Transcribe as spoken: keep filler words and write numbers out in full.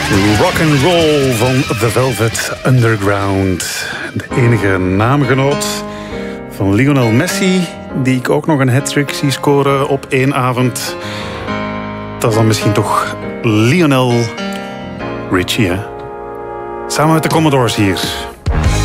Rock and roll van The Velvet Underground. De enige naamgenoot van Lionel Messi, die ik ook nog een hat-trick zie scoren op één avond. Dat is dan misschien toch Lionel Richie, hè? Samen met de Commodores hier.